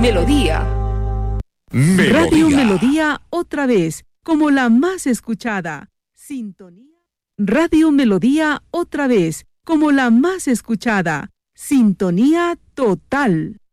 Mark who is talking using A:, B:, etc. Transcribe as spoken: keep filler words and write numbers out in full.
A: Melodía.
B: Melodía.
C: Radio Melodía otra vez, como la más escuchada. Sintonía. Radio Melodía otra vez, como la más escuchada. Sintonía total.